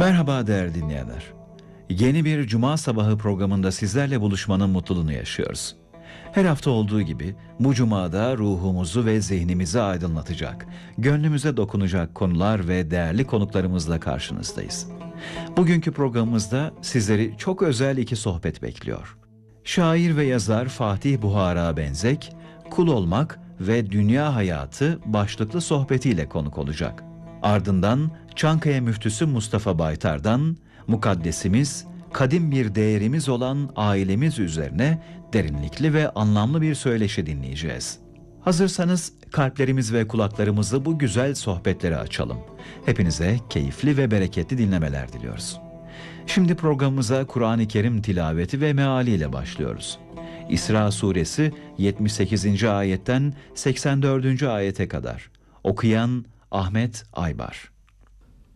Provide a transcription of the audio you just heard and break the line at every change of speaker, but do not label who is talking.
Merhaba değerli dinleyenler. Yeni bir Cuma sabahı programında sizlerle buluşmanın mutluluğunu yaşıyoruz. Her hafta olduğu gibi bu Cuma'da ruhumuzu ve zihnimizi aydınlatacak, gönlümüze dokunacak konular ve değerli konuklarımızla karşınızdayız. Bugünkü programımızda sizleri çok özel iki sohbet bekliyor. Şair ve yazar Fatih Buhara Benzek, Kul Olmak ve Dünya Hayatı başlıklı sohbetiyle konuk olacak. Ardından Çankaya Müftüsü Mustafa Baytar'dan mukaddesimiz, kadim bir değerimiz olan ailemiz üzerine derinlikli ve anlamlı bir söyleşi dinleyeceğiz. Hazırsanız kalplerimiz ve kulaklarımızı bu güzel sohbetlere açalım. Hepinize keyifli ve bereketli dinlemeler diliyoruz. Şimdi programımıza Kur'an-ı Kerim tilaveti ve mealiyle başlıyoruz. İsra suresi 78. ayetten 84. ayete kadar. Okuyan Ahmet Aybar.